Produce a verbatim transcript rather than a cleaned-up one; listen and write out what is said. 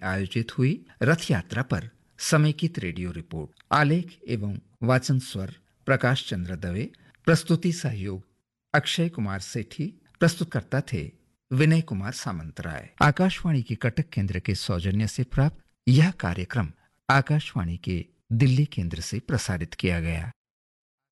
आयोजित हुई रथ यात्रा पर समेकित रेडियो रिपोर्ट। आलेख एवं वाचन स्वर प्रकाश चंद्र दवे। प्रस्तुति सहयोग अक्षय कुमार सेठी। प्रस्तुतकर्ता थे विनय कुमार सामंतराय। आकाशवाणी के कटक केंद्र के सौजन्य से प्राप्त यह कार्यक्रम आकाशवाणी के दिल्ली केंद्र से प्रसारित किया गया।